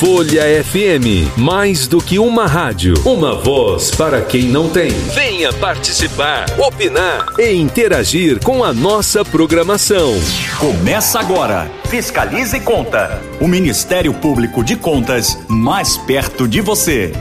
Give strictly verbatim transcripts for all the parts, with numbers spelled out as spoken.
Folha F M, mais do que uma rádio, uma voz para quem não tem. Venha participar, opinar e interagir com a nossa programação. Começa agora, Fiscalize e Conta, o Ministério Público de Contas mais perto de você.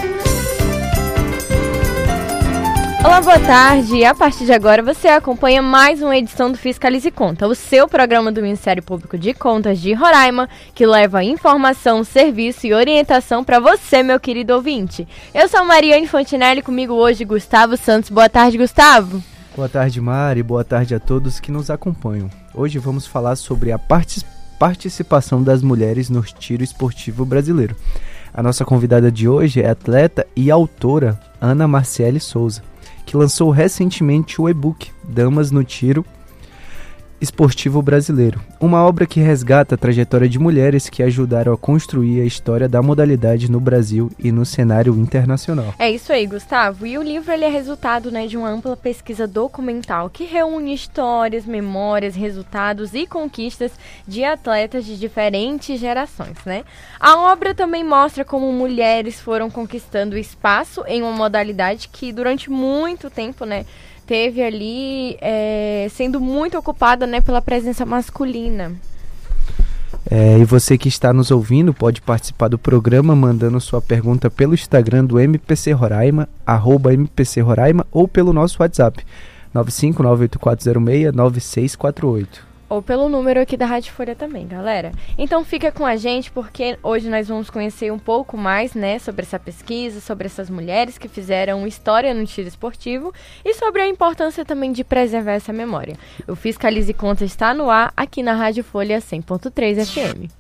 Olá, boa tarde. A partir de agora você acompanha mais uma edição do Fiscalize e Conta, o seu programa do Ministério Público de Contas de Roraima, que leva informação, serviço e orientação para você, meu querido ouvinte. Eu sou Mariane Fontinelli, comigo hoje Gustavo Santos. Boa tarde, Gustavo. Boa tarde, Mari. Boa tarde a todos que nos acompanham. Hoje vamos falar sobre a partic- participação das mulheres no tiro esportivo brasileiro. A nossa convidada de hoje é atleta e autora Ana Marciele Souza, que lançou recentemente o e-book Damas no Tiro Esportivo Brasileiro, uma obra que resgata a trajetória de mulheres que ajudaram a construir a história da modalidade no Brasil e no cenário internacional. É isso aí, Gustavo. E o livro ele é resultado, né, de uma ampla pesquisa documental que reúne histórias, memórias, resultados e conquistas de atletas de diferentes gerações, né? A obra também mostra como mulheres foram conquistando espaço em uma modalidade que durante muito tempo, né, teve ali é, sendo muito ocupada, né, pela presença masculina. É, e você que está nos ouvindo pode participar do programa mandando sua pergunta pelo Instagram do M P C Roraima, arroba M P C Roraima, ou pelo nosso WhatsApp, nove cinco nove oito quatro zero seis nove seis quatro oito. Ou pelo número aqui da Rádio Folha também, galera. Então fica com a gente, porque hoje nós vamos conhecer um pouco mais, né, sobre essa pesquisa, sobre essas mulheres que fizeram história no tiro esportivo e sobre a importância também de preservar essa memória. O Fiscalize e Conta está no ar, aqui na Rádio Folha cem ponto três F M.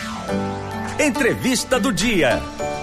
Entrevista do dia.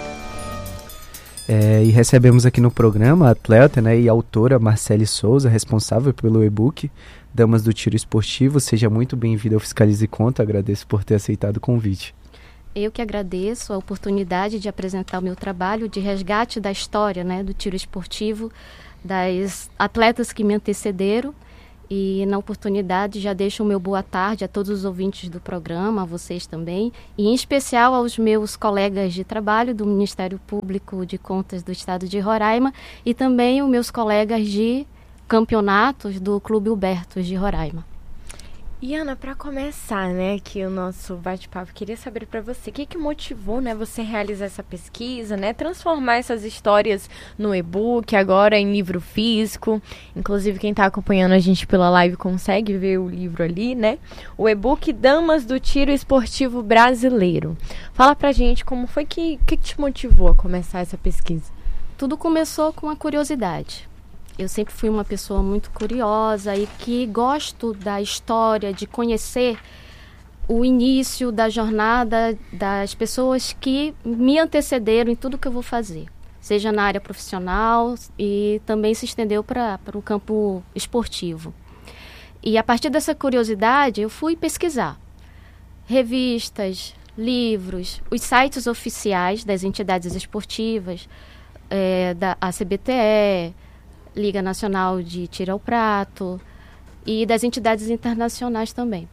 É, e recebemos aqui no programa a atleta, né, e autora Marciele Souza, responsável pelo e-book Damas do Tiro Esportivo. Seja muito bem-vinda ao Fiscalize e Conta, agradeço por ter aceitado o convite. Eu que agradeço a oportunidade de apresentar o meu trabalho de resgate da história, né, do tiro esportivo, das atletas que me antecederam. E na oportunidade já deixo o meu boa tarde a todos os ouvintes do programa, a vocês também, e em especial aos meus colegas de trabalho do Ministério Público de Contas do Estado de Roraima e também os meus colegas de campeonatos do Clube Hubertus de Roraima. E Ana, para começar, né, aqui o nosso bate-papo, queria saber para você, o que que motivou, né, você realizar essa pesquisa, né, transformar essas histórias no e-book, agora em livro físico. Inclusive quem está acompanhando a gente pela live consegue ver o livro ali, né? O e-book Damas do Tiro Esportivo Brasileiro. Fala pra gente como foi que, que te motivou a começar essa pesquisa? Tudo começou com a curiosidade. Eu sempre fui uma pessoa muito curiosa e que gosto da história, de conhecer o início da jornada das pessoas que me antecederam em tudo que eu vou fazer, seja na área profissional e também se estendeu para o campo esportivo. E a partir dessa curiosidade eu fui pesquisar revistas, livros, os sites oficiais das entidades esportivas, é, da A C B T E, Liga Nacional de Tiro ao Prato e das entidades internacionais também.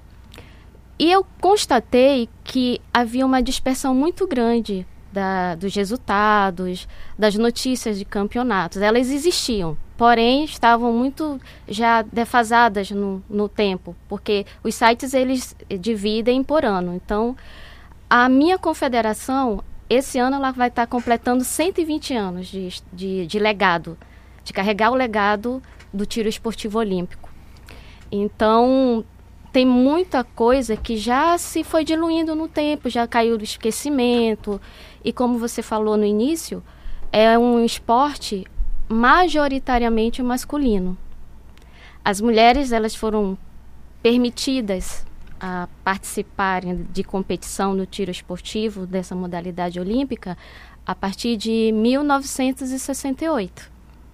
E eu constatei que havia uma dispersão muito grande da, dos resultados, das notícias de campeonatos. Elas existiam, porém estavam muito já defasadas no, no tempo, porque os sites eles dividem por ano. Então, a minha confederação, esse ano ela vai estar completando cento e vinte anos de, de, de legado, de carregar o legado do tiro esportivo olímpico. Então, tem muita coisa que já se foi diluindo no tempo, já caiu do esquecimento. E como você falou no início, é um esporte majoritariamente masculino. As mulheres elas foram permitidas a participarem de competição no tiro esportivo dessa modalidade olímpica a partir de mil novecentos e sessenta e oito.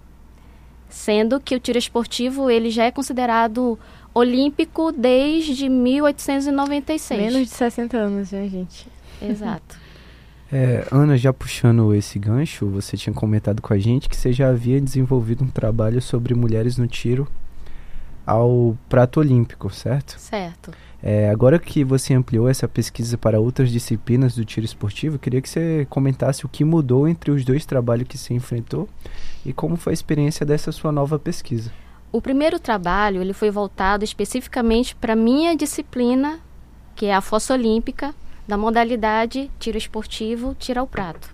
Sendo que o tiro esportivo ele já é considerado olímpico desde mil oitocentos e noventa e seis. Menos de sessenta anos, né, gente? Exato. É, Ana, já puxando esse gancho, você tinha comentado com a gente que você já havia desenvolvido um trabalho sobre mulheres no tiro ao prato olímpico, certo? Certo. É, agora que você ampliou essa pesquisa para outras disciplinas do tiro esportivo, eu queria que você comentasse o que mudou entre os dois trabalhos que você enfrentou e como foi a experiência dessa sua nova pesquisa. O primeiro trabalho ele foi voltado especificamente para a minha disciplina, que é a fossa olímpica, da modalidade tiro esportivo, tiro ao prato.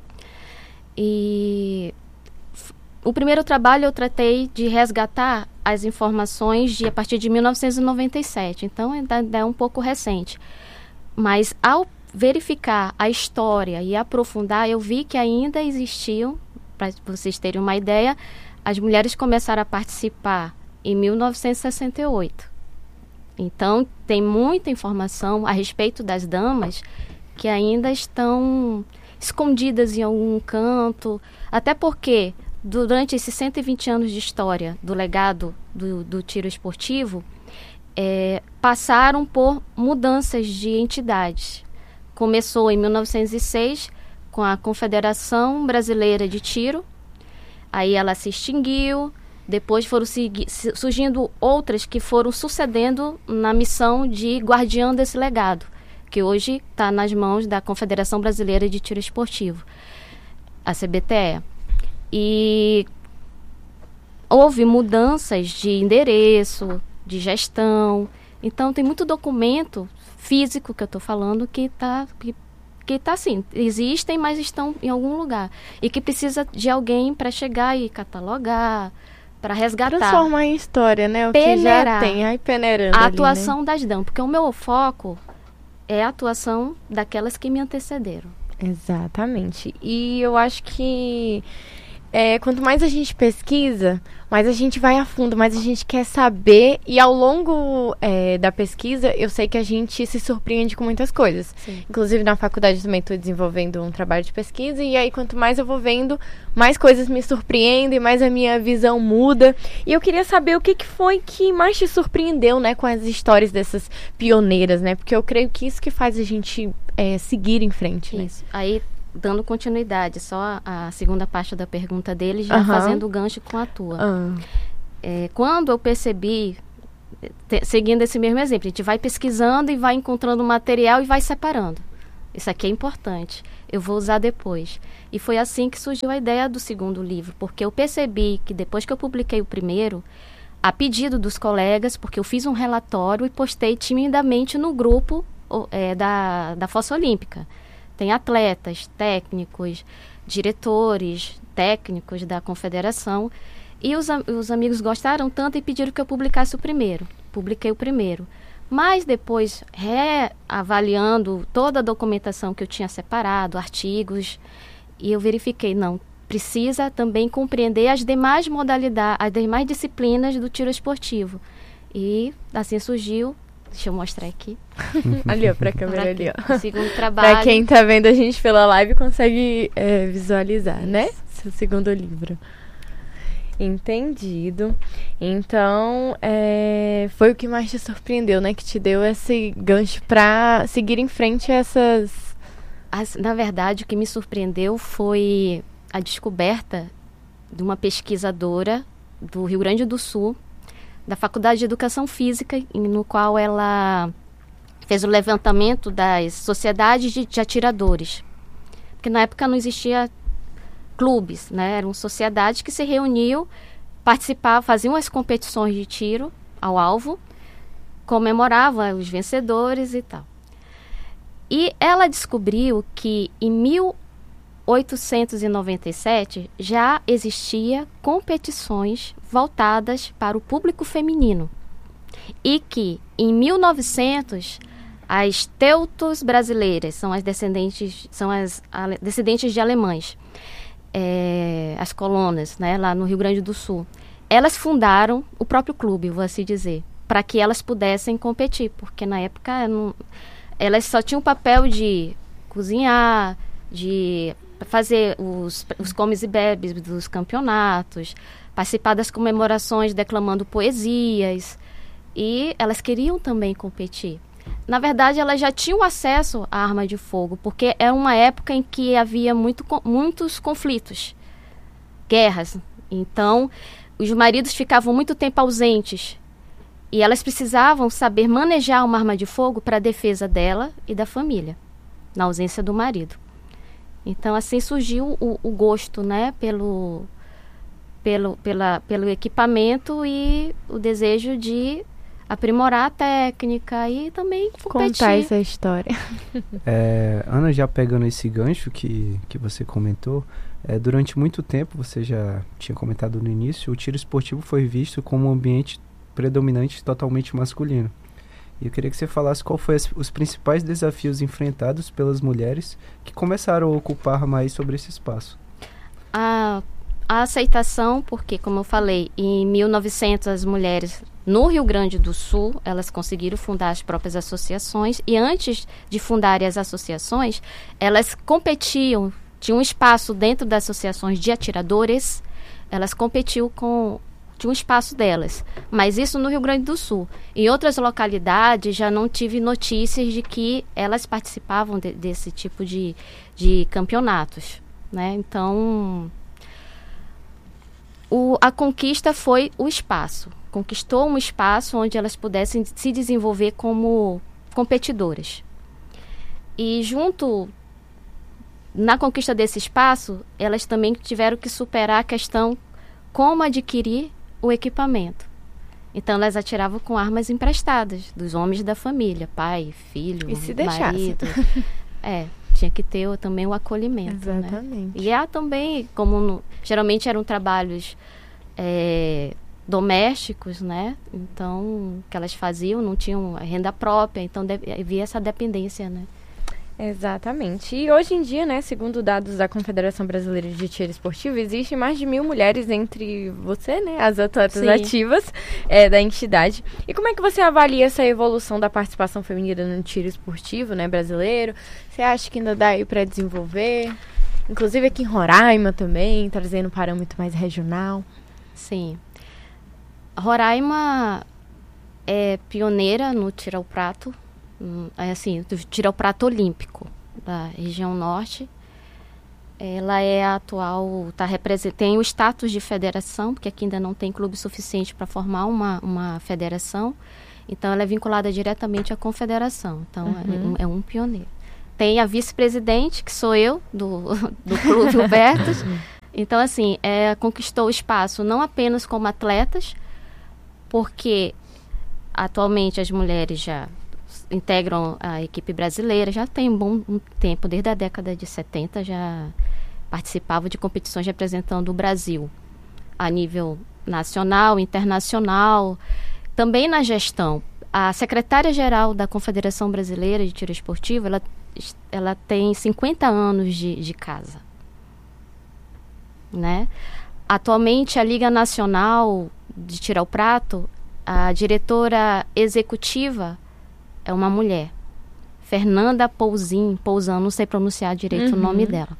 E f- o primeiro trabalho eu tratei de resgatar as informações de a partir de mil novecentos e noventa e sete, então ainda é um pouco recente. Mas ao verificar a história e aprofundar, eu vi que ainda existiam, para vocês terem uma ideia, as mulheres começaram a participar em mil novecentos e sessenta e oito. Então, tem muita informação a respeito das damas que ainda estão escondidas em algum canto, até porque durante esses cento e vinte anos de história do legado do, do tiro esportivo, é, passaram por mudanças de entidades. Começou em mil novecentos e seis com a Confederação Brasileira de Tiro, aí ela se extinguiu, depois foram segui- surgindo outras que foram sucedendo na missão de guardiã desse legado, que hoje está nas mãos da Confederação Brasileira de Tiro Esportivo, a C B T E. E houve mudanças de endereço, de gestão. Então, tem muito documento físico que eu estou falando que está que, que tá assim, existem, mas estão em algum lugar. E que precisa de alguém para chegar e catalogar, para resgatar. Transformar em história, né? O peneirar que já tem, aí peneirando a ali, atuação né? das damas. Porque o meu foco é a atuação daquelas que me antecederam. Exatamente. E eu acho que é, quanto mais a gente pesquisa, mais a gente vai a fundo, mais a gente quer saber. E ao longo é, da pesquisa, eu sei que a gente se surpreende com muitas coisas. Sim. Inclusive, na faculdade também estou desenvolvendo um trabalho de pesquisa. E aí, quanto mais eu vou vendo, mais coisas me surpreendem, mais a minha visão muda. E eu queria saber o que, que foi que mais te surpreendeu, né, com as histórias dessas pioneiras, né? Porque eu creio que isso que faz a gente é, seguir em frente, né? Isso. Aí, dando continuidade, só a, a segunda parte da pergunta dele, já Aham. fazendo o gancho com a tua. Ah, É, quando eu percebi, te- seguindo esse mesmo exemplo, a gente vai pesquisando e vai encontrando material e vai separando. Isso aqui é importante, eu vou usar depois. E foi assim que surgiu a ideia do segundo livro, porque eu percebi que depois que eu publiquei o primeiro, a pedido dos colegas, porque eu fiz um relatório e postei timidamente no grupo o- é, da, da Fossa Olímpica. Tem atletas, técnicos, diretores, técnicos da confederação. E os, am- os amigos gostaram tanto e pediram que eu publicasse o primeiro. Publiquei o primeiro. Mas depois, reavaliando toda a documentação que eu tinha separado, artigos, e eu verifiquei, não, precisa também compreender as demais modalidades, as demais disciplinas do tiro esportivo. E assim surgiu, deixa eu mostrar aqui. ali, ó, pra câmera Pra ali, aqui, ó. o segundo trabalho. Pra quem tá vendo a gente pela live consegue é, visualizar, né? Seu segundo livro. Entendido. Então, é, foi o que mais te surpreendeu, né? Que te deu esse gancho pra seguir em frente essas... As- na verdade, o que me surpreendeu foi a descoberta de uma pesquisadora do Rio Grande do Sul, da Faculdade de Educação Física, em- no qual ela fez o levantamento das sociedades de, de atiradores. Porque na época não existia clubes, né? Eram sociedades que se reuniam, participavam, faziam as competições de tiro ao alvo, comemoravam os vencedores e tal. E ela descobriu que em mil oitocentos e noventa e sete já existia competições voltadas para o público feminino. E que em mil e novecentos as teutos brasileiras, são as descendentes, são as ale, descendentes de alemães, é, as colonas, né, lá no Rio Grande do Sul, elas fundaram o próprio clube, vou assim dizer, para que elas pudessem competir, porque na época não, elas só tinham o papel de cozinhar, de fazer os, os comes e bebes dos campeonatos, participar das comemorações declamando poesias, e elas queriam também competir. Na verdade, elas já tinham acesso à arma de fogo, porque era uma época em que havia muito, muitos conflitos, guerras. Então, os maridos ficavam muito tempo ausentes. E elas precisavam saber manejar uma arma de fogo para a defesa dela e da família, na ausência do marido. Então, assim surgiu o, o gosto, né, pelo, pelo, pela, pelo equipamento e o desejo de aprimorar a técnica e também competir. Contar essa história. É, Ana, já pegando esse gancho que, que você comentou, é, durante muito tempo, você já tinha comentado no início, o tiro esportivo foi visto como um ambiente predominante totalmente masculino. E eu queria que você falasse qual foram os principais desafios enfrentados pelas mulheres que começaram a ocupar mais sobre esse espaço. A, a aceitação, porque, como eu falei, em mil e novecentos as mulheres no Rio Grande do Sul, elas conseguiram fundar as próprias associações e antes de fundarem as associações, elas competiam, tinha um espaço dentro das associações de atiradores, elas competiam com... tinha um espaço delas, mas isso no Rio Grande do Sul. Em outras localidades já não tive notícias de que elas participavam de, desse tipo de, de campeonatos, né? Então, o, a conquista foi o espaço. Conquistou um espaço onde elas pudessem se desenvolver como competidoras. E junto, na conquista desse espaço, elas também tiveram que superar a questão como adquirir o equipamento. Então, elas atiravam com armas emprestadas dos homens da família, pai, filho, e se marido. É, tinha que ter também o acolhimento. Exatamente. Né? E há também, como no, geralmente eram trabalhos é, domésticos, né? Então, que elas faziam, não tinham renda própria, então de, havia essa dependência, né? Exatamente. E hoje em dia, né, segundo dados da Confederação Brasileira de Tiro Esportivo, existem mais de mil mulheres entre você, né, as atletas Sim. ativas é, da entidade. E como é que você avalia essa evolução da participação feminina no tiro esportivo, né, brasileiro? Você acha que ainda dá aí para desenvolver? Inclusive aqui em Roraima também, trazendo um parâmetro mais regional. Sim. Roraima é pioneira no tiro ao prato. É assim, tiro ao prato olímpico da região norte. Ela é a atual, tá, tem o status de federação, porque aqui ainda não tem clube suficiente para formar uma, uma federação. Então, ela é vinculada diretamente à confederação. Então, uhum. é, é um pioneiro. Tem a vice-presidente, que sou eu, do, do Clube Hubertus. Então, assim, é, conquistou o espaço não apenas como atletas, porque atualmente as mulheres já integram a equipe brasileira, já tem um bom um tempo, desde a década de setenta, já participavam de competições representando o Brasil a nível nacional, internacional, também na gestão. A secretária-geral da Confederação Brasileira de Tiro Esportivo, ela, ela tem cinquenta anos de, de casa. Né? Atualmente, a Liga Nacional de Tiro ao Prato, a diretora executiva é uma mulher, Fernanda Pouzin, Pouzin, não sei pronunciar direito uhum. o nome dela.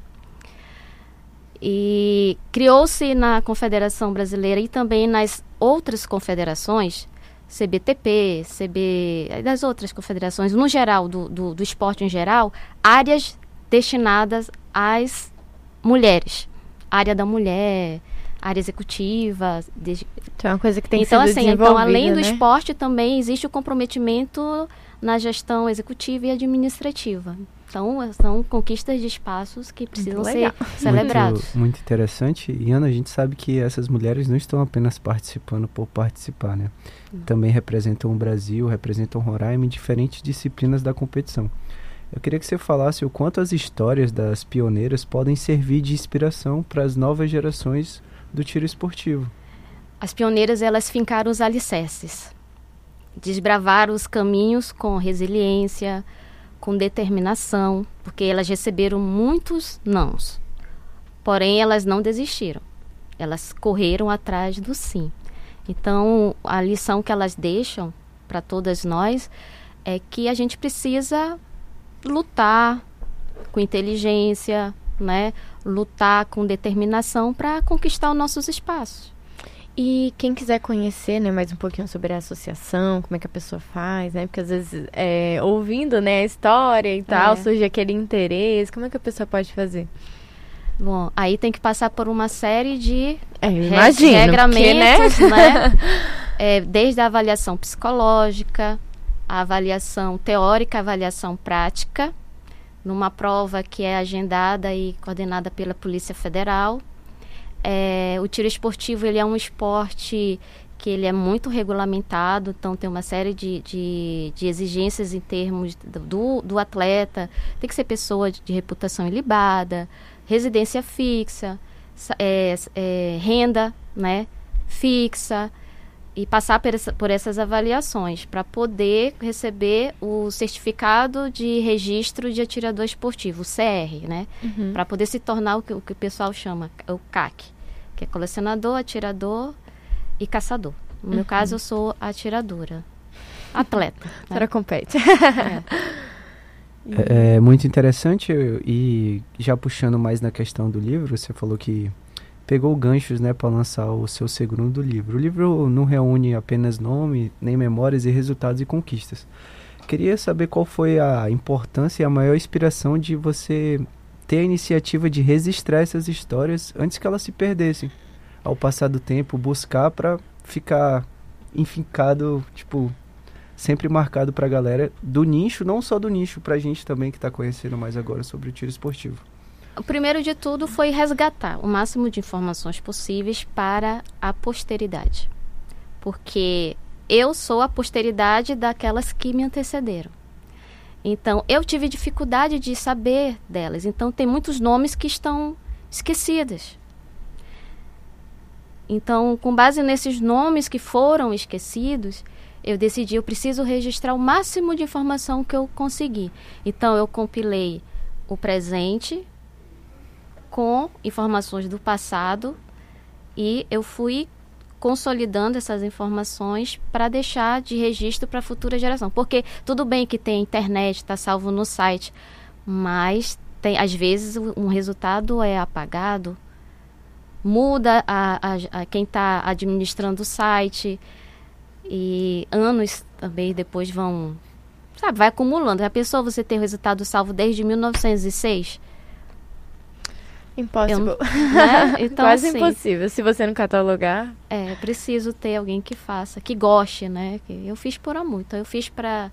E criou-se na Confederação Brasileira e também nas outras confederações, C B T P, C B, das outras confederações, no geral, do, do, do esporte em geral, áreas destinadas às mulheres. Área da mulher, área executiva. De... Então é uma coisa que tem então, sido assim, desenvolvida, então, além do né? esporte, também existe o comprometimento na gestão executiva e administrativa. Então, são conquistas de espaços que precisam ser celebrados. Muito, muito interessante. E, Ana, a gente sabe que essas mulheres não estão apenas participando por participar, né? Hum. Também representam o Brasil, representam Roraima em diferentes disciplinas da competição. Eu queria que você falasse o quanto as histórias das pioneiras podem servir de inspiração para as novas gerações do tiro esportivo. As pioneiras, elas fincaram os alicerces. Desbravaram os caminhos com resiliência, com determinação, porque elas receberam muitos nãos. Porém, elas não desistiram. Elas correram atrás do sim. Então, a lição que elas deixam para todas nós é que a gente precisa lutar com inteligência, né? Lutar com determinação para conquistar os nossos espaços. E quem quiser conhecer, né, mais um pouquinho sobre a associação, como é que a pessoa faz, né? Porque às vezes, é, ouvindo, né, a história e tal, é. surge aquele interesse. Como é que a pessoa pode fazer? Bom, aí tem que passar por uma série de é, imagino, regramentos, porque, né? né? é, desde a avaliação psicológica, a avaliação teórica, a avaliação prática, numa prova que é agendada e coordenada pela Polícia Federal. É, o tiro esportivo, ele é um esporte que ele é muito regulamentado, então tem uma série de, de, de exigências em termos do, do atleta. Tem que ser pessoa de, de reputação ilibada, residência fixa, é, é, renda, né, fixa, e passar por, essa, por essas avaliações para poder receber o certificado de registro de atirador esportivo, o C R, né? Uhum. Para poder se tornar o que, o que o pessoal chama o C A C, que é colecionador, atirador e caçador. No uhum. meu caso, eu sou atiradora, atleta. A senhora né? compete. É. É, é muito interessante, e já puxando mais na questão do livro, você falou que pegou ganchos, né, para lançar o seu segundo livro. O livro não reúne apenas nome, nem memórias e resultados e conquistas. Queria saber qual foi a importância e a maior inspiração de você ter a iniciativa de registrar essas histórias antes que elas se perdessem. Ao passar do tempo, buscar para ficar enfincado, tipo, sempre marcado para a galera do nicho, não só do nicho, para a gente também que está conhecendo mais agora sobre o tiro esportivo. O primeiro de tudo foi resgatar o máximo de informações possíveis para a posteridade. Porque eu sou a posteridade daquelas que me antecederam. Então, eu tive dificuldade de saber delas. Então, tem muitos nomes que estão esquecidos. Então, com base nesses nomes que foram esquecidos, eu decidi, eu preciso registrar o máximo de informação que eu conseguir. Então, eu compilei o presente com informações do passado e eu fui consolidando essas informações para deixar de registro para a futura geração. Porque tudo bem que tem internet, está salvo no site, mas tem, às vezes um resultado é apagado, muda a, a, a quem está administrando o site e anos também depois vão, sabe, vai acumulando. Já pensou você ter o resultado salvo desde mil novecentos e seis? Impossível. Eu, né? Então, quase assim, impossível, se você não catalogar. É, preciso ter alguém que faça, que goste, né? Que eu fiz por amor, então eu fiz para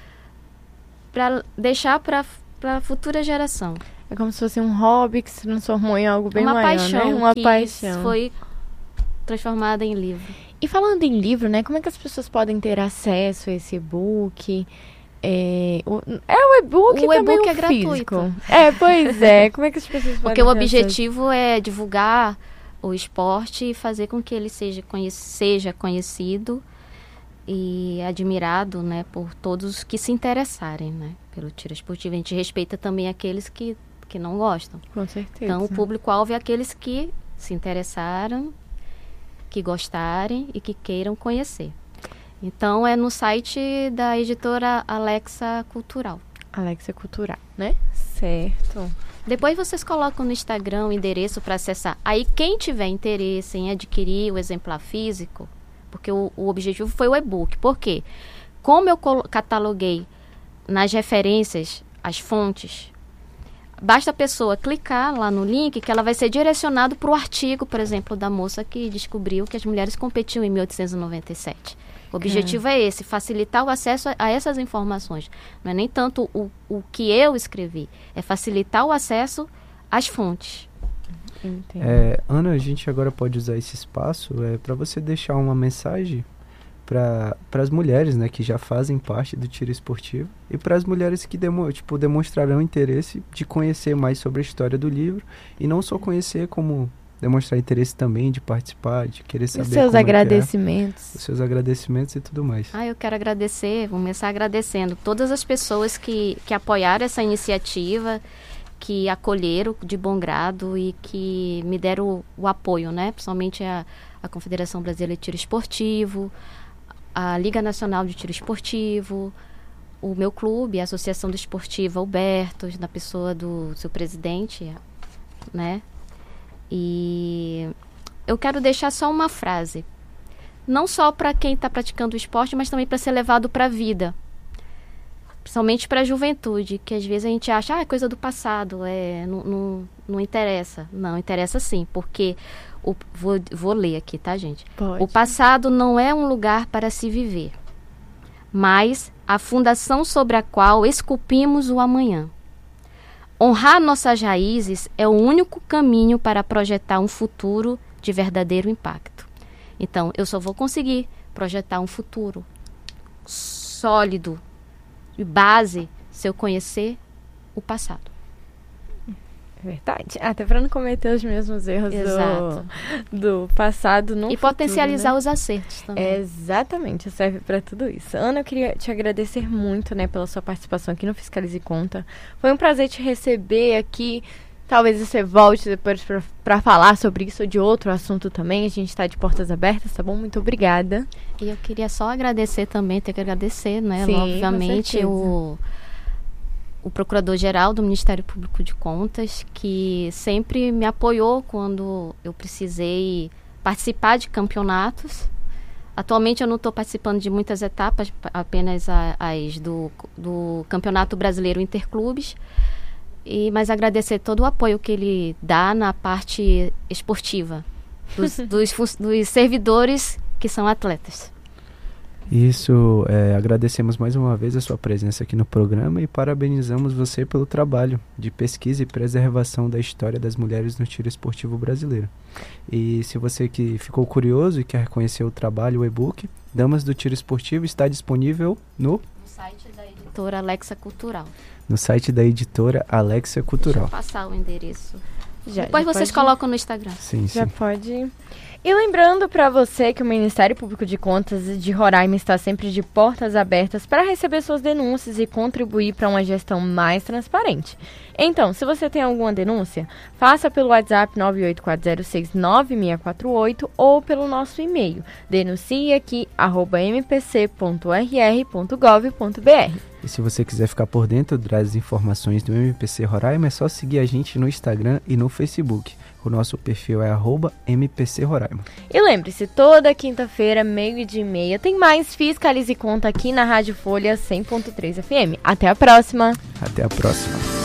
para deixar para a futura geração. É como se fosse um hobby que se transformou em algo bem uma maior, paixão, né? Uma que paixão. Foi transformada em livro. E falando em livro, né? Como é que as pessoas podem ter acesso a esse e-book? É o, é o e-book o também e-book o é físico. gratuito. É, pois é. Como é que as pessoas podem Porque o ter objetivo é divulgar o esporte e fazer com que ele seja, conhe- seja conhecido e admirado, né, por todos que se interessarem, né, pelo tiro esportivo. A gente respeita também aqueles que, que não gostam. Com certeza. Então, o público-alvo é aqueles que se interessaram, que gostarem e que queiram conhecer. Então, é no site da editora Alexa Cultural. Alexa Cultural, né? Certo. Depois vocês colocam no Instagram o endereço para acessar. Aí, quem tiver interesse em adquirir o exemplar físico, porque o, o objetivo foi o e-book. Por quê? Como eu cataloguei nas referências as fontes, basta a pessoa clicar lá no link que ela vai ser direcionada para o artigo, por exemplo, da moça que descobriu que as mulheres competiam em mil oitocentos e noventa e sete. O objetivo é. é esse, facilitar o acesso a, a essas informações. Não é nem tanto o, o que eu escrevi, é facilitar o acesso às fontes. É, Ana, a gente agora pode usar esse espaço é, para você deixar uma mensagem para as mulheres, né, que já fazem parte do tiro esportivo e para as mulheres que demo, tipo, demonstrarão interesse de conhecer mais sobre a história do livro e não só conhecer, como demonstrar interesse também de participar, de querer saber os seus como agradecimentos. É que é, os seus agradecimentos e tudo mais. Ah, eu quero agradecer, vou começar agradecendo todas as pessoas que, que apoiaram essa iniciativa, que acolheram de bom grado e que me deram o, o apoio, né? Principalmente a, a Confederação Brasileira de Tiro Esportivo, a Liga Nacional de Tiro Esportivo, o meu clube, a Associação do Esportivo Alberto, na pessoa do seu presidente, né? E eu quero deixar só uma frase, não só para quem está praticando o esporte, mas também para ser levado para a vida. principalmente para a juventude, que às vezes a gente acha, ah, é coisa do passado, é, não, não, não interessa. Não, interessa sim, porque, o, vou, vou ler aqui, tá, gente? Pode. O passado não é um lugar para se viver, mas a fundação sobre a qual esculpimos o amanhã. Honrar nossas raízes é o único caminho para projetar um futuro de verdadeiro impacto. Então, eu só vou conseguir projetar um futuro sólido e base se eu conhecer o passado. Verdade. Até para não cometer os mesmos erros do, do passado. No e futuro, potencializar, né, os acertos também. É, exatamente, serve para tudo isso. Ana, eu queria te agradecer muito, né, pela sua participação aqui no Fiscalize e Conta. Foi um prazer te receber aqui. Talvez você volte depois para falar sobre isso ou de outro assunto também. A gente está de portas abertas, tá bom? Muito obrigada. E eu queria só agradecer também, ter que agradecer, né, Sim, obviamente, o... o Procurador-Geral do Ministério Público de Contas, que sempre me apoiou quando eu precisei participar de campeonatos. Atualmente eu não estou participando de muitas etapas, apenas as do, do Campeonato Brasileiro Interclubes, e, mas agradecer todo o apoio que ele dá na parte esportiva, dos, dos, dos servidores que são atletas. Isso, é, agradecemos mais uma vez a sua presença aqui no programa e parabenizamos você pelo trabalho de pesquisa e preservação da história das mulheres no tiro esportivo brasileiro. E se você que ficou curioso e quer conhecer o trabalho, o e-book Damas do Tiro Esportivo está disponível no... no site da editora Alexa Cultural. No site da editora Alexa Cultural. Deixa eu passar o endereço. Já, Depois já vocês pode... colocam no Instagram. Sim, Já sim. pode... E lembrando para você que o Ministério Público de Contas de Roraima está sempre de portas abertas para receber suas denúncias e contribuir para uma gestão mais transparente. Então, se você tem alguma denúncia, faça pelo WhatsApp nove oito quatro zero seis nove seis quatro oito ou pelo nosso e-mail denuncie aqui arroba m p c ponto r r ponto gov ponto b r. E se você quiser ficar por dentro das informações do M P C Roraima, é só seguir a gente no Instagram e no Facebook. O nosso perfil é arroba M P C Roraima. E lembre-se, toda quinta-feira, meio-dia e meia, tem mais Fiscalize e Conta aqui na Rádio Folha cem ponto três F M. Até a próxima! Até a próxima!